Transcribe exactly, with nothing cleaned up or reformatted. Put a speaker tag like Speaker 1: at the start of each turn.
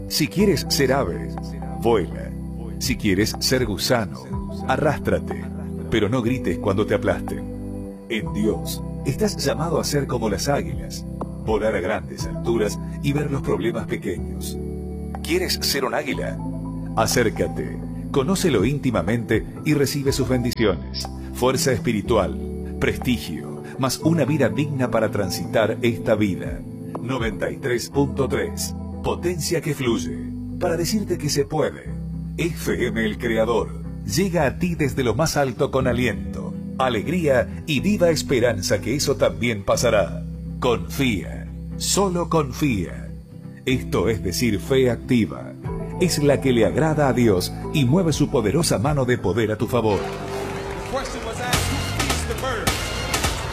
Speaker 1: Si quieres ser ave, vuela. Si quieres ser gusano, arrástrate, pero no grites cuando te aplasten. En Dios, estás llamado a ser como las águilas, volar a grandes alturas y ver los problemas pequeños. ¿Quieres ser un águila? Acércate, conócelo íntimamente y recibe sus bendiciones, fuerza espiritual, prestigio, más una vida digna para transitar esta vida. noventa y tres punto tres. Potencia que fluye, para decirte que se puede. F M El Creador llega a ti desde lo más alto con aliento, alegría y viva esperanza que eso también pasará. Confía, solo confía. Esto es decir, fe activa. Es la que le agrada a Dios y mueve su poderosa mano de poder a tu favor.